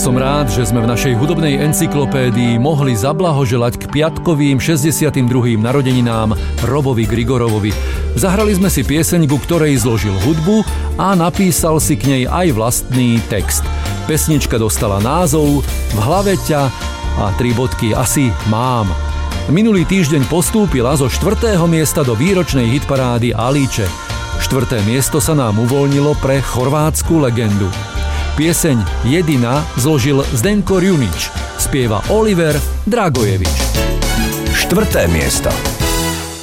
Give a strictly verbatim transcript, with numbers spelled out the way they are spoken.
som rád, že sme v našej hudobnej encyklopédii mohli zablahoželať k piatkovým šesťdesiatym druhým narodeninám Robovi Grigorovovi. Zahrali sme si pieseň, ku ktorej zložil hudbu a napísal si k nej aj vlastný text. Pesnička dostala názov V hlave ťa a tri bodky Asi mám. Minulý týždeň postúpila zo štvrtého miesta do výročnej hitparády Aliče. Štvrté miesto sa nám uvoľnilo pre chorvátsku legendu. Pieseň Jedina zložil Zdenko Rjunić, spieva Oliver Dragojević. Štvrté miesto.